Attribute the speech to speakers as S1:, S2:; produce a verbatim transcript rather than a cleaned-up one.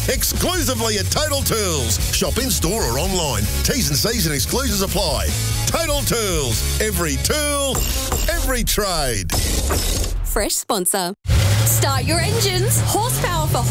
S1: exclusively at Total Tools. Shop in-store or online. T's and C's and exclusions apply. Total Tools. Every tool, every trade.
S2: Fresh sponsor. Start your engines. Horsepower for